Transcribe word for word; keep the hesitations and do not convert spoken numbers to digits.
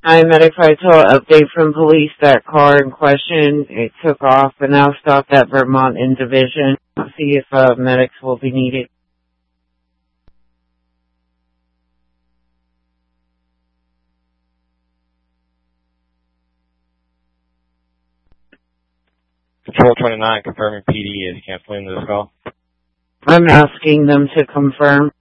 Hi, Medic Vital update from police. That car in question, it took off and now stopped at Vermont in Division. I'll see if uh, medics will be needed. Control twenty-nine, confirming P D is canceling this call. I'm asking them to confirm.